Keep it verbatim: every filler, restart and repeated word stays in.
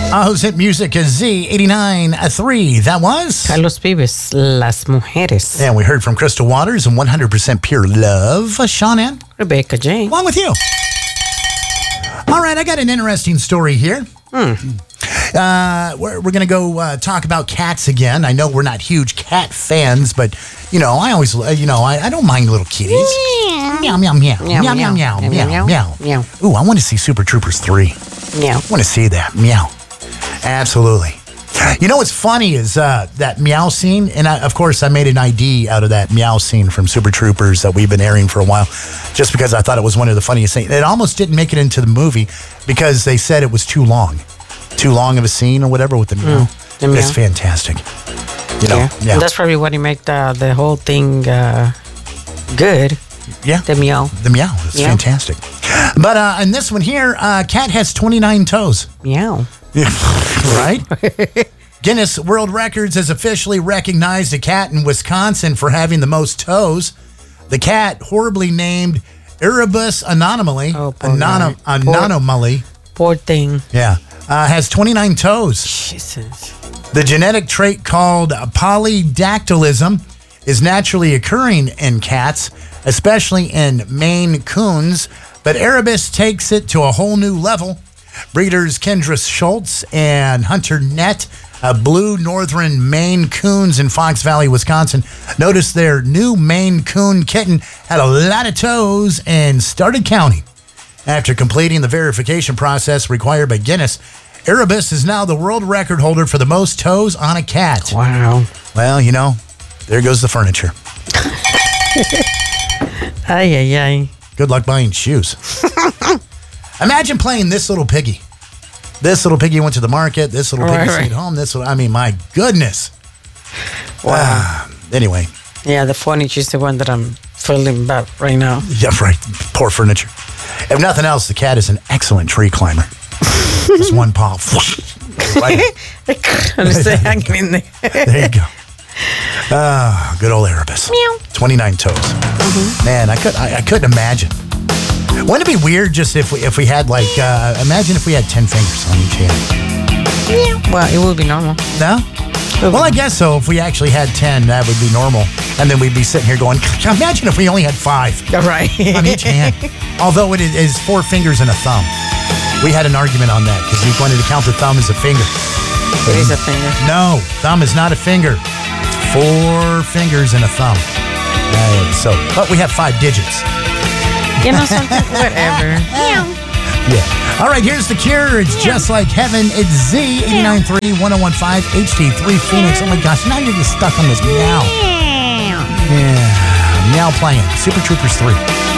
Uh, who's hit music is Z eighty-nine three. That was Carlos Vives, Las Mujeres. And we heard from Crystal Waters and one hundred percent Pure Love. Uh, Sean Ann. Rebecca Jane. Along with you. All right, I got an interesting story here. Hmm. Uh, we're we're going to go uh, talk about cats again. I know we're not huge cat fans, but, you know, I always, uh, you know, I, I don't mind little kitties. Meow, meow, meow. Meow, meow, meow, meow, meow, meow. meow. Ooh, I want to see Super Troopers three. Meow. I want to see that. Meow. Absolutely. You know what's funny is uh, that meow scene, and I, of course I made an I D out of that meow scene from Super Troopers that we've been airing for a while, just because I thought it was one of the funniest things. It almost didn't make it into the movie because they said it was too long, too long of a scene or whatever with the meow. Mm, the meow. It's fantastic. You know, yeah. yeah. And that's probably what he made the, the whole thing uh, good. Yeah. The meow. The meow. It's yeah. fantastic. But uh, in this one here, uh, cat has twenty-nine toes. Meow. Right? Guinness World Records has officially recognized a cat in Wisconsin for having the most toes. The cat, horribly named Erebus anomaly, oh, Anon- anomaly, poor thing. Yeah, uh, has twenty-nine toes. Jesus. The genetic trait called polydactylism is naturally occurring in cats, especially in Maine Coons, but Erebus takes it to a whole new level. Breeders Kendra Schultz and Hunter Nett, uh, blue northern Maine Coons in Fox Valley, Wisconsin, noticed their new Maine Coon kitten had a lot of toes and started counting. After completing the verification process required by Guinness, Erebus is now the world record holder for the most toes on a cat. Wow. Well, you know, there goes the furniture. Ay, ay, ay. Good luck buying shoes. Imagine playing this little piggy. This little piggy went to the market. This little piggy right, stayed right. home. This, I mean, my goodness. Wow. Uh, anyway. Yeah, the furniture is the one that I'm feeling bad right now. Yeah, right. Poor furniture. If nothing else, the cat is an excellent tree climber. Just one paw. Right. I couldn't understand hanging in there. There you go. Ah, good old Erebus. Meow. twenty-nine toes. Mm-hmm. Man, I could I, I couldn't imagine. Wouldn't it be weird just if we if we had like uh, imagine if we had ten fingers on each hand? Well, it would be normal. No? Well, I guess so. If we actually had ten, that would be normal. And then we'd be sitting here going, imagine if we only had five Right. on each hand. Although it is four fingers and a thumb. We had an argument on that because we wanted to count the thumb as a finger. It is a finger. No, thumb is not a finger. It's four fingers and a thumb. Uh, so, but we have five digits. You know something? Whatever. Yeah. All right, here's The Cure. It's Just Like Heaven. It's Z eighty-nine three, one oh one five, H D three Phoenix. Oh my gosh, now you're just stuck on this meow. Yeah. Meow playing. Super Troopers three.